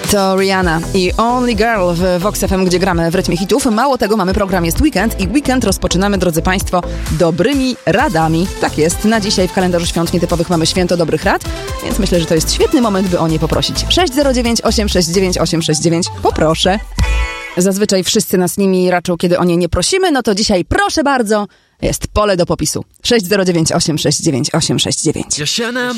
To Rihanna i Only Girl w Vox FM, gdzie gramy w rytmie hitów. Mało tego, mamy program Jest Weekend i weekend rozpoczynamy, drodzy Państwo, dobrymi radami. Tak jest, na dzisiaj w kalendarzu świąt nietypowych mamy Święto Dobrych Rad, więc myślę, że to jest świetny moment, by o nie poprosić. 609 869 869, poproszę. Zazwyczaj wszyscy nas nimi raczą, kiedy o nie nie prosimy, no to dzisiaj proszę bardzo, jest pole do popisu. 609 869 869. Josiana